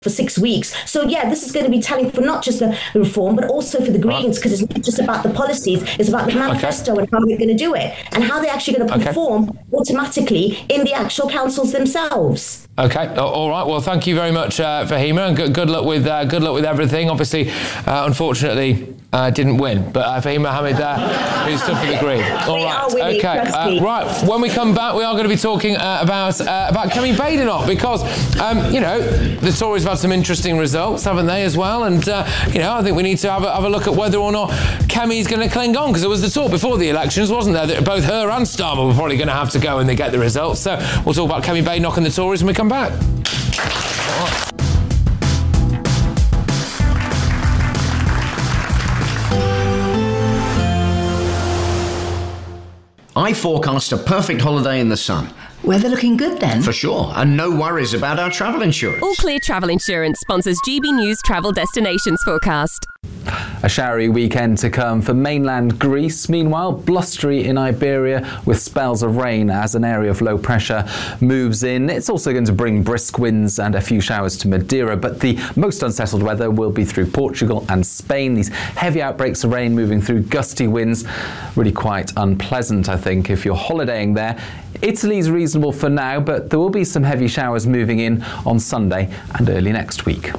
for 6 weeks. So yeah, this is going to be telling for not just the reform, but also for the Greens, because it's not just about the policies, it's about the manifesto and how they're going to do it and how they're actually going to perform automatically in the actual councils themselves. Okay, all right. Well, thank you very much, Fahima, and good luck with everything. Obviously, unfortunately, didn't win, but Fahima Hamid is still for the Green. All right, okay. Right. When we come back, we are going to be talking about Kemi Badenoch, because the Tories have had some interesting results, haven't they, as well? And I think we need to have a look at whether or not Kemi's going to cling on, because there was the talk before the elections, wasn't there, that both her and Starmer were probably going to have to go when they get the results. So we'll talk about Kemi Badenoch and the Tories when we come back. I forecast a perfect holiday in the sun. Weather looking good then? For sure, and no worries about our travel insurance. All Clear Travel Insurance sponsors GB News Travel Destinations forecast. A showery weekend to come for mainland Greece. Meanwhile, blustery in Iberia with spells of rain as an area of low pressure moves in. It's also going to bring brisk winds and a few showers to Madeira, but the most unsettled weather will be through Portugal and Spain. These heavy outbreaks of rain moving through gusty winds, really quite unpleasant, I think, if you're holidaying there. Italy's reasonable for now, but there will be some heavy showers moving in on Sunday and early next week.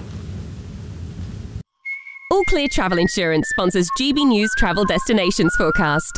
All Clear Travel Insurance sponsors GB News Travel Destinations forecast.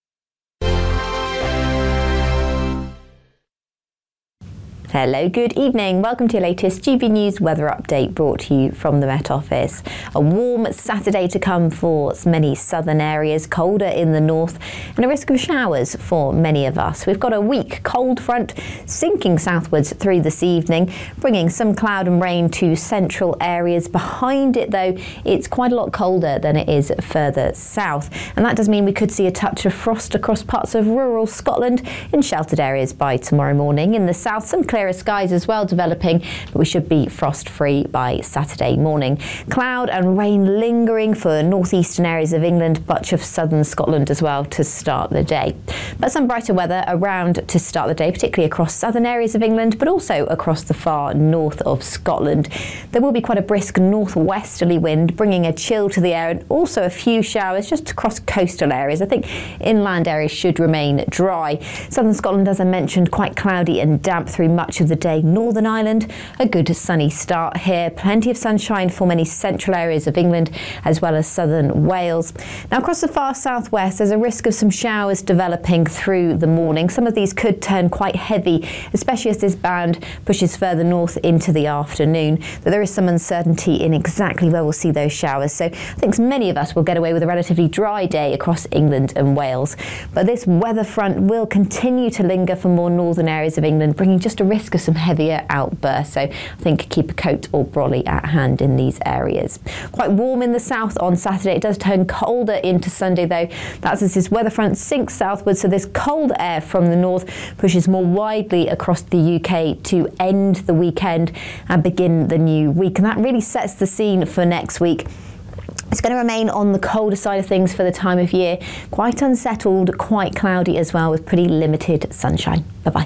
Hello, good evening. Welcome to your latest GB News weather update brought to you from the Met Office. A warm Saturday to come for many southern areas, colder in the north and a risk of showers for many of us. We've got a weak cold front sinking southwards through this evening, bringing some cloud and rain to central areas. Behind it, though, it's quite a lot colder than it is further south. And that does mean we could see a touch of frost across parts of rural Scotland in sheltered areas by tomorrow morning. In the south, some clearer skies as well developing, but we should be frost-free by Saturday morning. Cloud and rain lingering for northeastern areas of England, much of southern Scotland as well to start the day. But some brighter weather around to start the day, particularly across southern areas of England, but also across the far north of Scotland. There will be quite a brisk northwesterly wind, bringing a chill to the air, and also a few showers just across coastal areas. I think inland areas should remain dry. Southern Scotland, as I mentioned, quite cloudy and damp through much of the day. Northern Ireland, a good sunny start here. Plenty of sunshine for many central areas of England as well as southern Wales. Now across the far southwest, there's a risk of some showers developing through the morning. Some of these could turn quite heavy, especially as this band pushes further north into the afternoon. But there is some uncertainty in exactly where we'll see those showers. So I think many of us will get away with a relatively dry day across England and Wales. But this weather front will continue to linger for more northern areas of England, bringing just a risk of some heavier outbursts. So I think keep a coat or brolly at hand in these areas. Quite warm in the south on Saturday. It does turn colder into Sunday though. That's as this weather front sinks southwards, so this cold air from the north pushes more widely across the UK to end the weekend and begin the new week. And that really sets the scene for next week. It's going to remain on the colder side of things for the time of year. Quite unsettled, quite cloudy as well, with pretty limited sunshine. Bye-bye.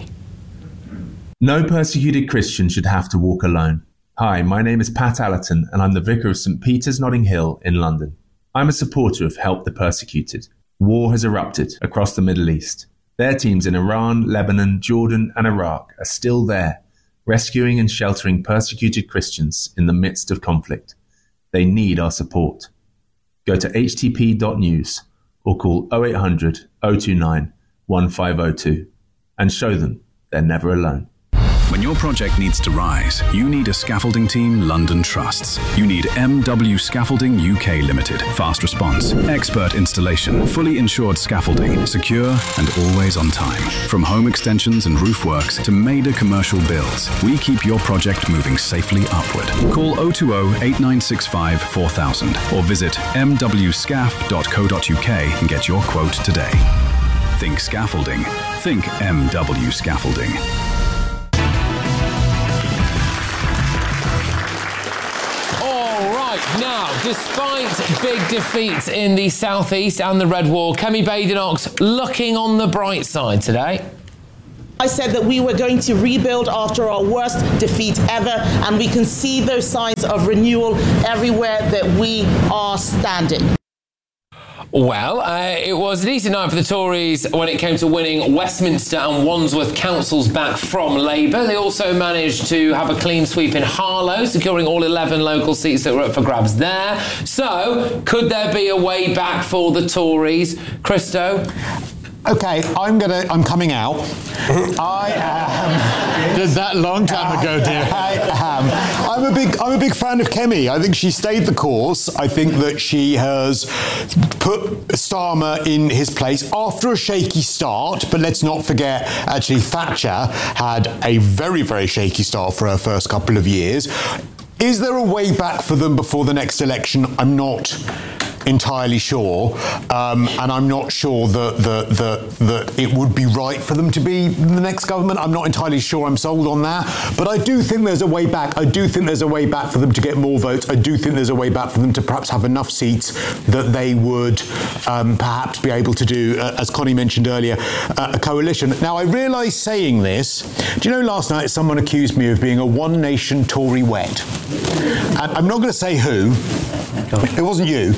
No persecuted Christian should have to walk alone. Hi, my name is Pat Allerton and I'm the Vicar of St Peter's Notting Hill in London. I'm a supporter of Help the Persecuted. War has erupted across the Middle East. Their teams in Iran, Lebanon, Jordan and Iraq are still there, rescuing and sheltering persecuted Christians in the midst of conflict. They need our support. Go to htp.news or call 0800 029 1502 and show them they're never alone. When your project needs to rise, you need a scaffolding team London trusts. You need MW Scaffolding UK Limited. Fast response, expert installation, fully insured scaffolding, secure and always on time. From home extensions and roof works to major commercial builds, we keep your project moving safely upward. Call 020 8965 4000 or visit mwscaf.co.uk and get your quote today. Think scaffolding. Think MW Scaffolding. Now, despite big defeats in the South East and the Red Wall, Kemi Badenoch's looking on the bright side today. I said that we were going to rebuild after our worst defeat ever, and we can see those signs of renewal everywhere that we are standing. Well, it was an easy night for the Tories when it came to winning Westminster and Wandsworth councils back from Labour. They also managed to have a clean sweep in Harlow, securing all 11 local seats that were up for grabs there. So, could there be a way back for the Tories? Christo? Okay, I'm coming out. I am. Did that long time ago, dear. I am. I'm a big fan of Kemi. I think she stayed the course. I think that she has put Starmer in his place after a shaky start. But let's not forget, actually, Thatcher had a very, very shaky start for her first couple of years. Is there a way back for them before the next election? I'm not entirely sure, and I'm not sure that it would be right for them to be the next government. I'm not entirely sure I'm sold on that, but I do think there's a way back. I do think there's a way back for them to get more votes. I do think there's a way back for them to perhaps have enough seats that they would perhaps be able to do, as Connie mentioned earlier, a coalition. Now, I realise saying this, do you know last night someone accused me of being a One Nation Tory wet? And I'm not going to say who. It wasn't you.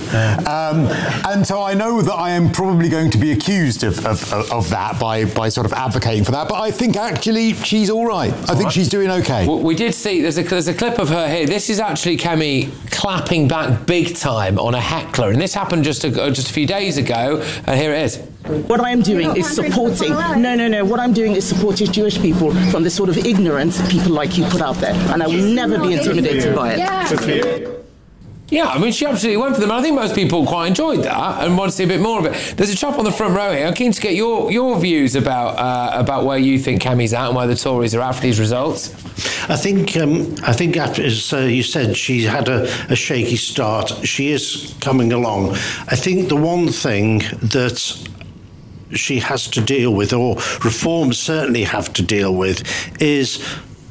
And so I know that I am probably going to be accused of that by sort of advocating for that. But I think actually she's all right. I think she's doing okay. Well, we did see, there's a clip of her here. This is actually Kemi clapping back big time on a heckler. And this happened just a few days ago. And here it is. What I am doing is supporting, what I'm doing is supporting Jewish people from the sort of ignorance people like you put out there. And I will never be intimidated by it. Yeah, I mean, she absolutely went for them. And I think most people quite enjoyed that and want to see a bit more of it. There's a chap on the front row here. I'm keen to get your views about where you think Kemi's at and where the Tories are after these results. I think after, as you said, she had a shaky start. She is coming along. I think the one thing that she has to deal with, or reforms certainly have to deal with, is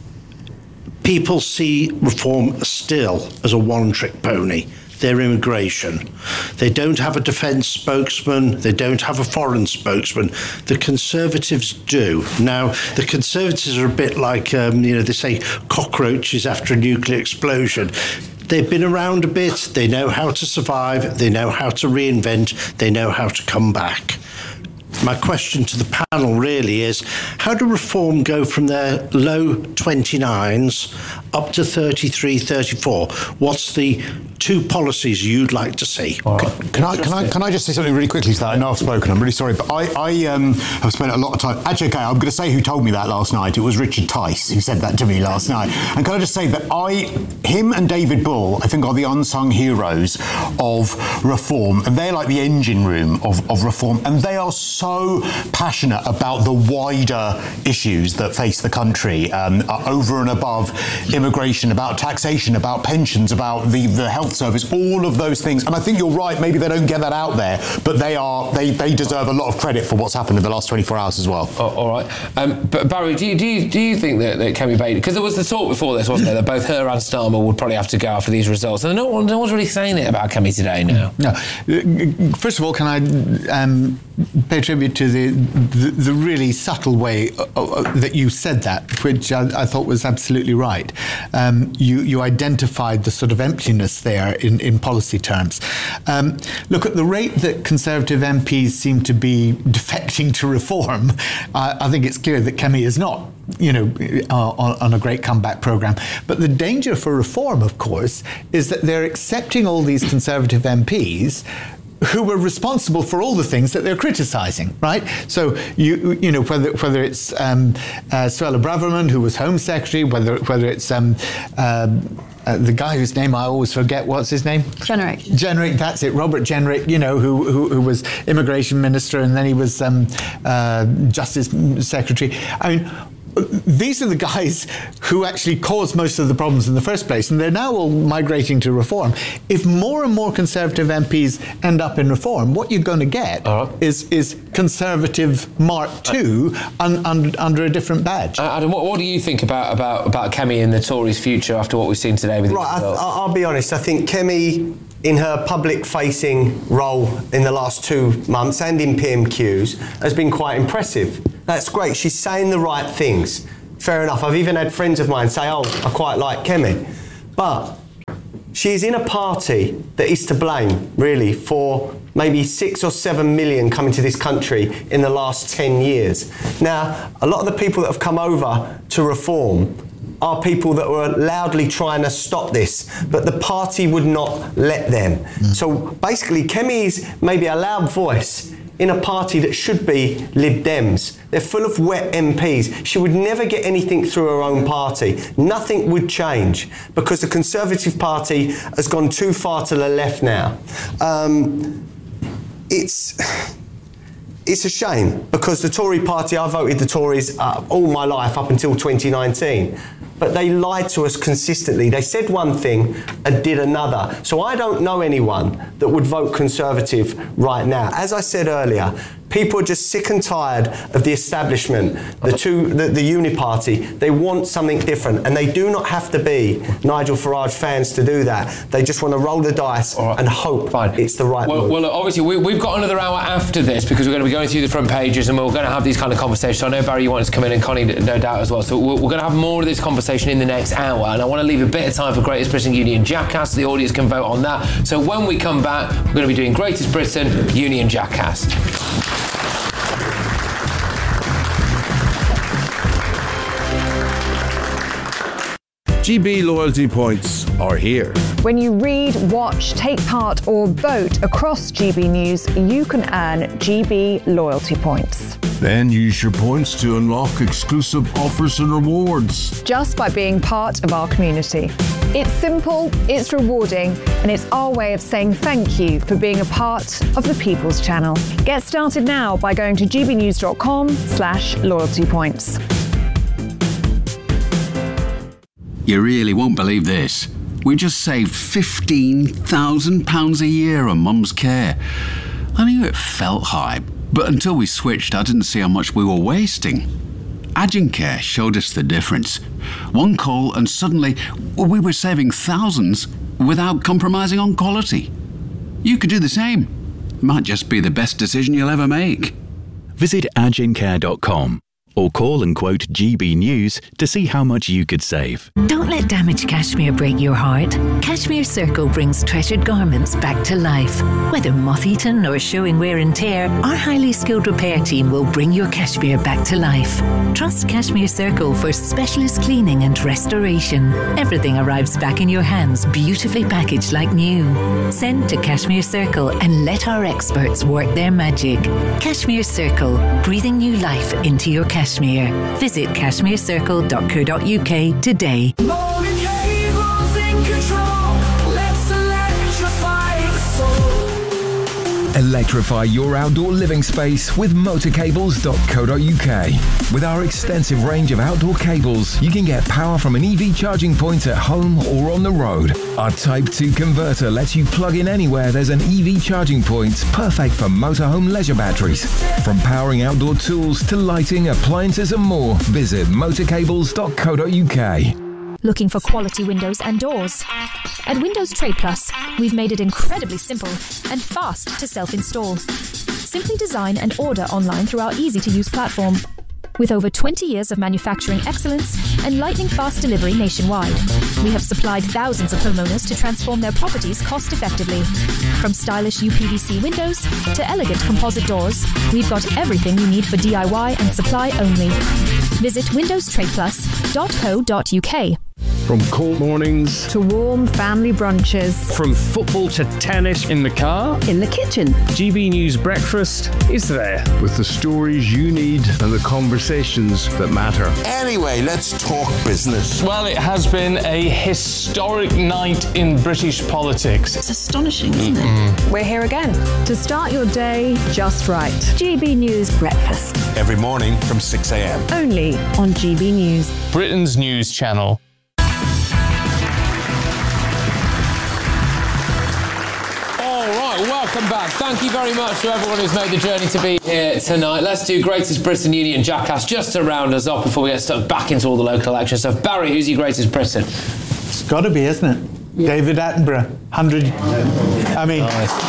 people see reform still as a one-trick pony. Their immigration. They don't have a defence spokesman. They don't have a foreign spokesman. The Conservatives do. Now, the Conservatives are a bit like, they say cockroaches after a nuclear explosion. They've been around a bit. They know how to survive. They know how to reinvent. They know how to come back. My question to the panel really is, how do Reform go from their low 29s up to 33, 34? What's the two policies you'd like to see? Can I just say something really quickly to that? I know I've spoken, I'm really sorry, but I have spent a lot of time... Actually, okay, I'm going to say who told me that last night. It was Richard Tice who said that to me last night. And can I just say that him and David Bull, I think, are the unsung heroes of Reform, and they're like the engine room of Reform, and they are so passionate about the wider issues that face the country, over and above immigration, about taxation, about pensions, about the health service, all of those things. And I think you're right, maybe they don't get that out there, but they deserve a lot of credit for what's happened in the last 24 hours as well. Oh, all right. But Barry, do you think that Kemi Bailey, because there was the talk before this, wasn't there, that both her and Starmer would probably have to go after these results, and no one's really saying it about Kemi today now. No. First of all, can I pay tribute to the really subtle way that you said that, which I thought was absolutely right. You identified the sort of emptiness there in policy terms. Look, at the rate that Conservative MPs seem to be defecting to Reform, I think it's clear that Kemi is not, on a great comeback programme. But the danger for Reform, of course, is that they're accepting all these Conservative MPs who were responsible for all the things that they're criticising, right? So whether it's Suella Braverman, who was Home Secretary, whether it's the guy whose name I always forget, what's his name? Jenrick, that's it, Robert Jenrick, who was Immigration Minister, and then he was Justice Secretary. I mean, these are the guys who actually caused most of the problems in the first place, and they're now all migrating to Reform. If more and more Conservative MPs end up in Reform, what you're going to get is Conservative Mark II under a different badge. Adam, what do you think about Kemi and the Tories' future after what we've seen today with these results? I'll be honest. I think Kemi in her public-facing role in the last 2 months and in PMQs has been quite impressive. That's great. She's saying the right things. Fair enough. I've even had friends of mine say, oh, I quite like Kemi. But she's in a party that is to blame, really, for maybe 6 or 7 million coming to this country in the last 10 years. Now, a lot of the people that have come over to reform are people that were loudly trying to stop this, but the party would not let them. So basically, Kemi is maybe a loud voice in a party that should be Lib Dems. They're full of wet MPs. She would never get anything through her own party. Nothing would change because the Conservative Party has gone too far to the left now. It's a shame because the Tory party, I voted the Tories all my life up until 2019. But they lied to us consistently. They said one thing and did another. So I don't know anyone that would vote Conservative right now. As I said earlier, people are just sick and tired of the establishment, the Uniparty. They want something different, and they do not have to be Nigel Farage fans to do that. They just want to roll the dice and hope it's the right move. Well, obviously, we've got another hour after this because we're going to be going through the front pages and we're going to have these kind of conversations. I know, Barry, you want to come in, and Connie, no doubt, as well. So we're going to have more of this conversation in the next hour, and I want to leave a bit of time for Greatest Britain Union Jackass so the audience can vote on that. So when we come back, we're going to be doing Greatest Britain Union Jackass. GB loyalty points are here. When you read, watch, take part or vote across GB News, you can earn GB loyalty points. Then use your points to unlock exclusive offers and rewards. Just by being part of our community. It's simple, it's rewarding, and it's our way of saying thank you for being a part of the People's Channel. Get started now by going to gbnews.com/loyalty points. You really won't believe this. We just saved £15,000 a year on Mum's care. I knew it felt high, but until we switched, I didn't see how much we were wasting. Agencare showed us the difference. One call and suddenly we were saving thousands without compromising on quality. You could do the same. Might just be the best decision you'll ever make. Visit agencare.com. or call and quote GB News to see how much you could save. Don't let damaged cashmere break your heart. Cashmere Circle brings treasured garments back to life. Whether moth-eaten or showing wear and tear, our highly skilled repair team will bring your cashmere back to life. Trust Cashmere Circle for specialist cleaning and restoration. Everything arrives back in your hands, beautifully packaged like new. Send to Cashmere Circle and let our experts work their magic. Cashmere Circle, breathing new life into your cashmere. Visit cashmerecircle.co.uk today. Electrify your outdoor living space with motorcables.co.uk. With our extensive range of outdoor cables, you can get power from an EV charging point at home or on the road. Our Type 2 converter lets you plug in anywhere there's an EV charging point, perfect for motorhome leisure batteries. From powering outdoor tools to lighting, appliances and more, visit motorcables.co.uk. Looking for quality windows and doors? At Windows Trade Plus, we've made it incredibly simple and fast to self-install. Simply design and order online through our easy-to-use platform. With over 20 years of manufacturing excellence and lightning-fast delivery nationwide, we have supplied thousands of homeowners to transform their properties cost-effectively. From stylish UPVC windows to elegant composite doors, we've got everything you need for DIY and supply only. Visit windowstradeplus.co.uk. From cold mornings to warm family brunches. From football to tennis in the car. In the kitchen. GB News Breakfast is there with the stories you need and the conversations that matter. Anyway, let's talk business. Well, it has been a historic night in British politics. It's astonishing, isn't it? We're here again to start your day just right. GB News Breakfast. Every morning from 6 a.m. Only on GB News. Britain's news channel. Welcome back. Thank you very much to everyone who's made the journey to be here tonight. Let's do Greatest Britain Union Jackass just to round us up before we get stuck back into all the local election stuff. Barry, who's your Greatest Britain? It's got to be, isn't it? David Attenborough, 100. I mean,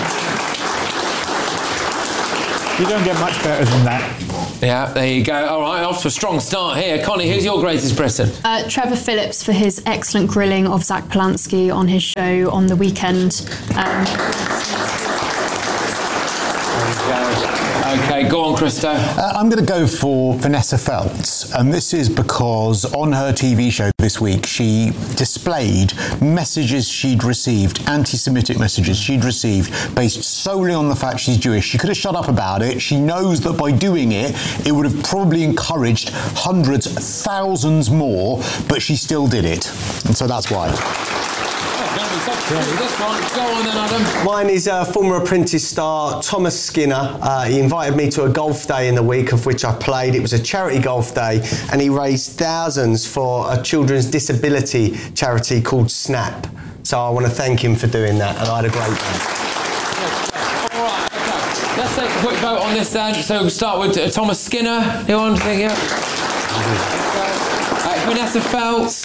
you don't get much better than that. Yeah, there you go. All right, off to a strong start here. Connie, who's your greatest Britain? Trevor Phillips for his excellent grilling of Zach Polanski on his show on the weekend. Okay, go on, Christo. I'm going to go for Vanessa Feltz, and this is because on her TV show this week, she displayed messages she'd received, anti-Semitic messages she'd received, based solely on the fact she's Jewish. She could have shut up about it. She knows that by doing it, it would have probably encouraged hundreds, thousands more, but she still did it. And so that's why. This one, go on then, Adam. Mine is former Apprentice star Thomas Skinner. He invited me to a golf day in the week of which I played. It was a charity golf day, and he raised thousands for a children's disability charity called SNAP. So I want to thank him for doing that, and I had a great day. All right, okay. Let's take a quick vote on this then. So we'll start with Thomas Skinner. You want to think, yeah? Vanessa Feltz.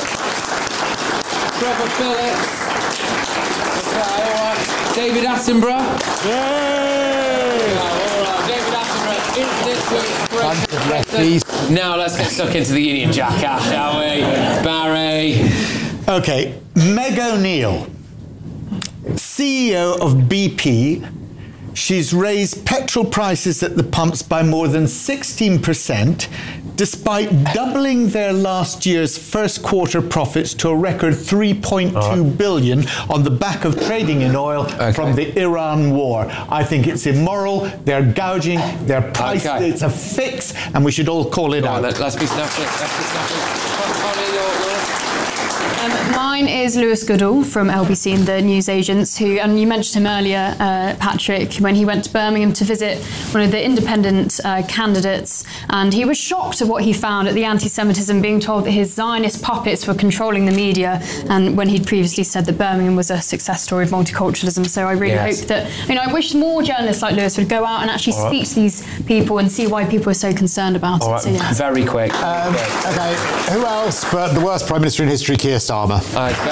Trevor Phillips. Okay, all right. David Attenborough. Yay! All right, David Attenborough into this week's Now let's get stuck into the Union Jack, shall we? Barry. Okay, Meg O'Neill, CEO of BP. She's raised petrol prices at the pumps by more than 16%, despite doubling their last year's first quarter profits to a record $3.2 billion on the back of trading in oil from the Iran war. I think it's immoral. They're gouging their price. It's a fix, and we should all call it out. Let's be snappy. Mine is Lewis Goodall from LBC and the newsagents, who, and you mentioned him earlier, Patrick, when he went to Birmingham to visit one of the independent candidates, and he was shocked at what he found at the anti-Semitism, being told that his Zionist puppets were controlling the media, and when he'd previously said that Birmingham was a success story of multiculturalism. So I really hope that, I wish more journalists like Lewis would go out and actually speak to these people and see why people are so concerned about it. So, very quick. Okay, who else but the worst Prime Minister in history, Keir Starmer?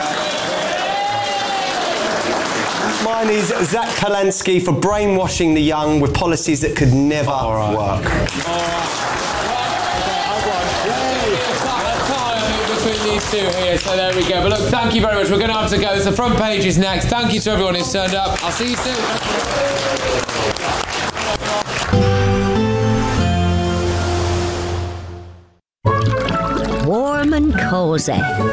Mine is Zach Polanski for brainwashing the young with policies that could never work. Between these two here, so there we go. But look, thank you very much. We're going to have to go. The front page is next. Thank you to everyone who's turned up. I'll see you soon. Warm and cosy,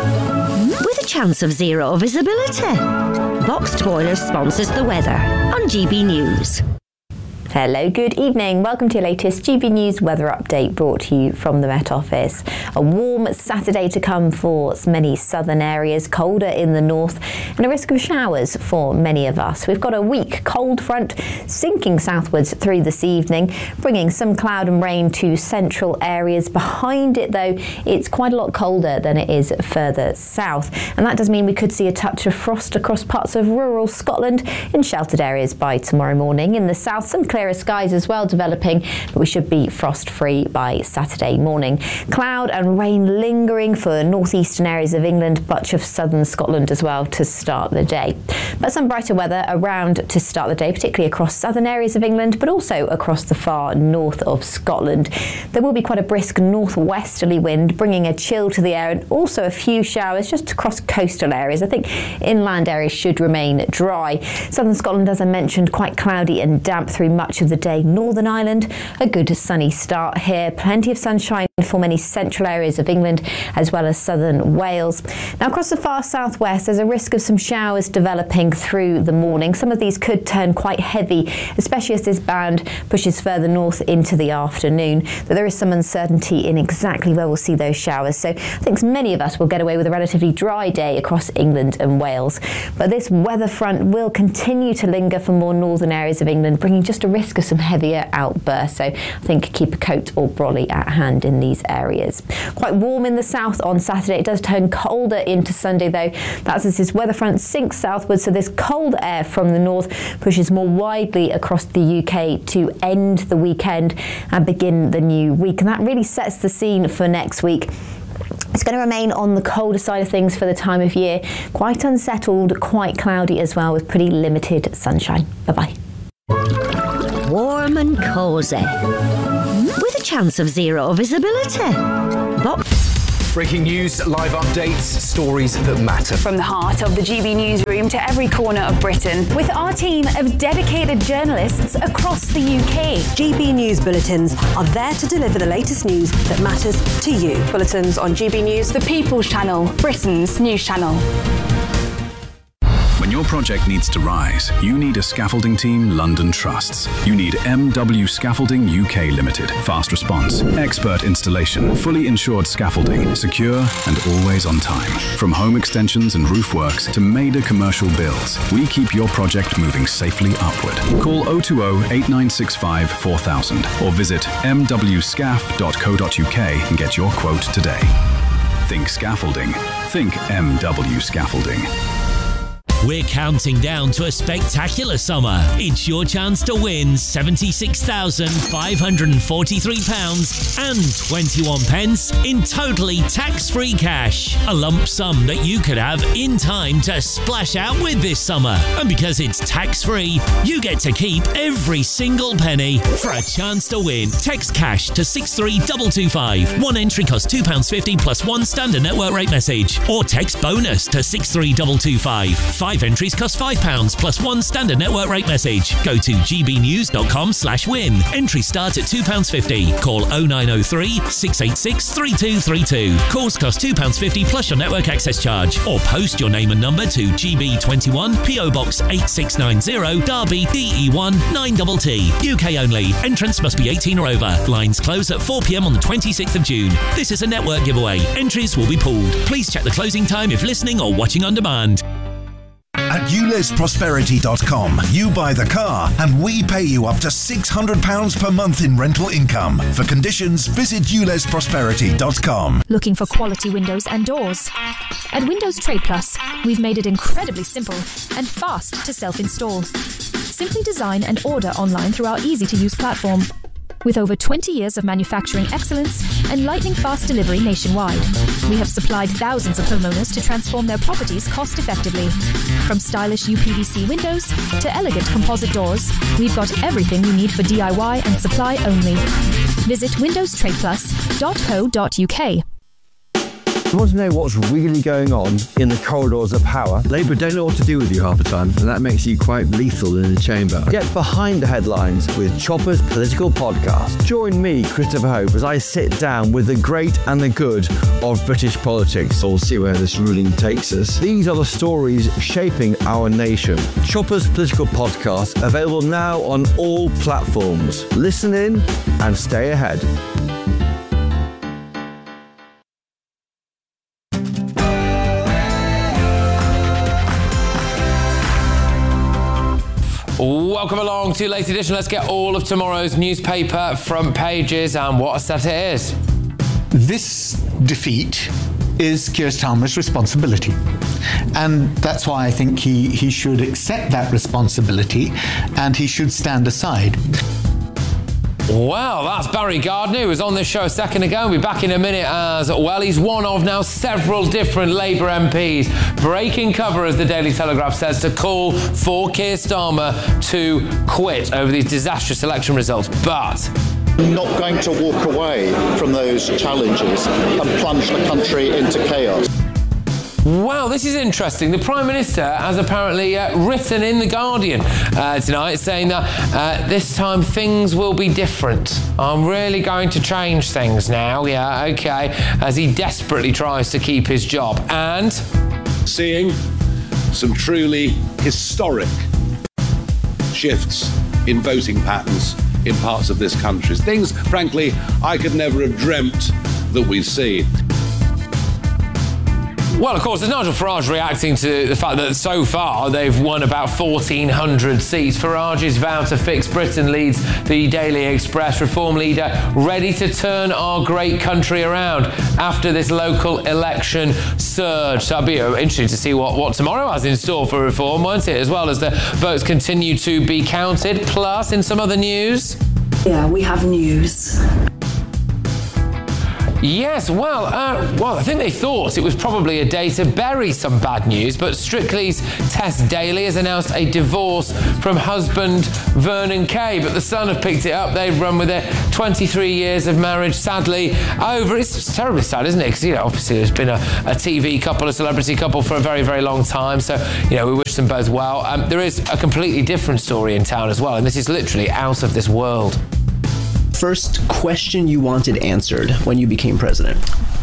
with a chance of zero visibility. Boxed Boilers sponsors the weather on GB News. Hello, good evening. Welcome to your latest GB News weather update, brought to you from the Met Office. A warm Saturday to come for many southern areas, colder in the north, and a risk of showers for many of us. We've got a weak cold front sinking southwards through this evening, bringing some cloud and rain to central areas. Behind it, though, it's quite a lot colder than it is further south, and that does mean we could see a touch of frost across parts of rural Scotland in sheltered areas by tomorrow morning. In the south, some clear skies as well developing, but we should be frost-free by Saturday morning. Cloud and rain lingering for northeastern areas of England, much of southern Scotland as well to start the day. But some brighter weather around to start the day, particularly across southern areas of England, but also across the far north of Scotland. There will be quite a brisk northwesterly wind, bringing a chill to the air, and also a few showers just across coastal areas. I think inland areas should remain dry. Southern Scotland, as I mentioned, quite cloudy and damp through much of the day. Northern Ireland, a good sunny start here. Plenty of sunshine for many central areas of England as well as southern Wales. Now across the far southwest, there's a risk of some showers developing through the morning. Some of these could turn quite heavy, especially as this band pushes further north into the afternoon. But there is some uncertainty in exactly where we'll see those showers. So I think many of us will get away with a relatively dry day across England and Wales. But this weather front will continue to linger for more northern areas of England, bringing just a risk of some heavier outbursts. So I think keep a coat or brolly at hand in these areas. Quite warm in the south on Saturday. It does turn colder into Sunday though. That's as this weather front sinks southwards, so this cold air from the north pushes more widely across the UK to end the weekend and begin the new week. And that really sets the scene for next week. It's going to remain on the colder side of things for the time of year. Quite unsettled, quite cloudy as well, with pretty limited sunshine. Bye-bye. Warm and cosy, with a chance of zero visibility. Breaking news, live updates, stories that matter. From the heart of the GB newsroom to every corner of Britain, with our team of dedicated journalists across the UK. GB News Bulletins are there to deliver the latest news that matters to you. Bulletins on GB News, the People's Channel, Britain's news channel. When your project needs to rise, you need a scaffolding team London trusts. You need MW Scaffolding UK Limited. Fast response, expert installation, fully insured scaffolding, secure and always on time. From home extensions and roof works to major commercial builds, we keep your project moving safely upward. Call 020 8965 4000 or visit mwscaf.co.uk and get your quote today. Think scaffolding. Think MW Scaffolding. We're counting down to a spectacular summer. It's your chance to win £76,543 and 21 pence in totally tax-free cash. A lump sum that you could have in time to splash out with this summer. And because it's tax-free, you get to keep every single penny. For a chance to win, text cash to 63225. One entry costs £2.50 plus one standard network rate message. Or text bonus to 63225. 5 entries cost £5 plus one standard network rate message. Go to gbnews.com/win. Entries start at £2.50. Call 0903 686 3232. Calls cost £2.50 plus your network access charge. Or post your name and number to GB21 PO Box 8690 Derby DE1 9TT. UK only. Entrance must be 18 or over. Lines close at 4 p.m. on the 26th of June. This is a network giveaway. Entries will be pooled. Please check the closing time if listening or watching on demand. At ULEZProsperity.com, you buy the car and we pay you up to £600 per month in rental income. For conditions, visit ULEZProsperity.com. Looking for quality windows and doors? At Windows Trade Plus, we've made it incredibly simple and fast to self-install. Simply design and order online through our easy-to-use platform. With over 20 years of manufacturing excellence and lightning-fast delivery nationwide, we have supplied thousands of homeowners to transform their properties cost-effectively. From stylish UPVC windows to elegant composite doors, we've got everything you need for DIY and supply only. Visit windowstradeplus.co.uk. You want to know what's really going on in the corridors of power? Labour don't know what to do with you half the time, and that makes you quite lethal in the chamber. Get behind the headlines with Chopper's Political Podcast. Join me, Christopher Hope, as I sit down with the great and the good of British politics. We'll see where this ruling takes us. These are the stories shaping our nation. Chopper's Political Podcast, available now on all platforms. Listen in and stay ahead. Welcome along to Late Edition. Let's get all of tomorrow's newspaper front pages and what a set it is. This defeat is Keir Starmer's responsibility. And that's why I think he should accept that responsibility and he should stand aside. Well, that's Barry Gardner, who was on this show a second ago. We'll be back in a minute as well. He's one of now several different Labour MPs breaking cover, as the Daily Telegraph says, to call for Keir Starmer to quit over these disastrous election results. But not going to walk away from those challenges and plunge the country into chaos. Wow, this is interesting. The Prime Minister has apparently written in The Guardian tonight saying that this time things will be different. I'm really going to change things now. Yeah, okay. As he desperately tries to keep his job. And seeing some truly historic shifts in voting patterns in parts of this country. Things, frankly, I could never have dreamt that we'd see. Well, of course, there's Nigel Farage reacting to the fact that so far they've won about 1,400 seats. Farage's vow to fix Britain leads the Daily Express. Reform leader ready to turn our great country around after this local election surge. So it'll be interesting to see what tomorrow has in store for Reform, won't it? As well as the votes continue to be counted. Plus, in some other news... Yeah, we have news. Yes, well, I think they thought it was probably a day to bury some bad news, but Strictly's Tess Daly has announced a divorce from husband Vernon Kay, but the Sun have picked it up. They've run with it. 23 years of marriage, sadly, over. It's terribly sad, isn't it? Because, obviously there's been a TV couple, a celebrity couple for a very, very long time, so, we wish them both well. There is a completely different story in town as well, and this is literally out of this world. First question you wanted answered when you became president?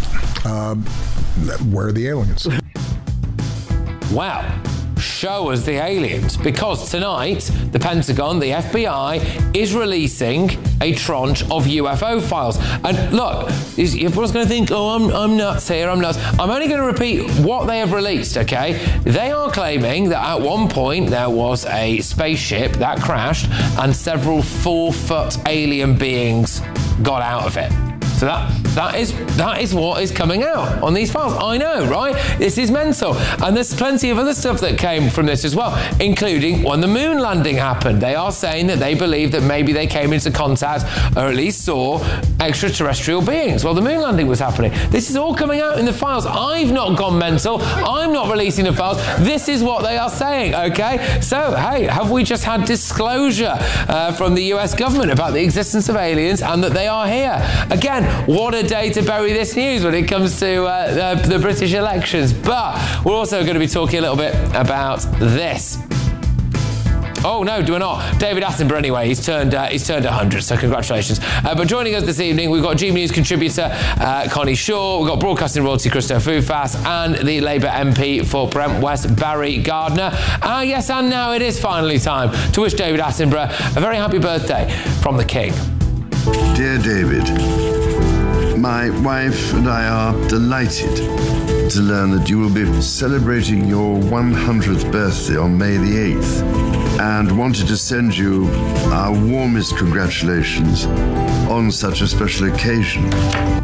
Where are the aliens? Wow. Show us the aliens, because tonight the Pentagon, the FBI, is releasing a tranche of UFO files. And look, everyone's going to think, I'm nuts here, I'm nuts. I'm only going to repeat what they have released, okay? They are claiming that at one point there was a spaceship that crashed and several 4-foot alien beings got out of it. So that is what is coming out on these files. I know, right? This is mental. And there's plenty of other stuff that came from this as well, including when the moon landing happened. They are saying that they believe that maybe they came into contact or at least saw extraterrestrial beings while the moon landing was happening. This is all coming out in the files. I've not gone mental. I'm not releasing the files. This is what they are saying, okay? So, hey, have we just had disclosure from the US government about the existence of aliens and that they are here? Again, what a day to bury this news when it comes to the British elections. But we're also going to be talking a little bit about this. Oh no, do we not? David Attenborough, anyway, he's turned 100, so congratulations. But joining us this evening, we've got GB News contributor Connie Shaw, we've got broadcasting royalty Christo Foufas, and the Labour MP for Brent West, Barry Gardiner. Yes, and now it is finally time to wish David Attenborough a very happy birthday from the King. Dear David, my wife and I are delighted to learn that you will be celebrating your 100th birthday on May the 8th, and wanted to send you our warmest congratulations on such a special occasion.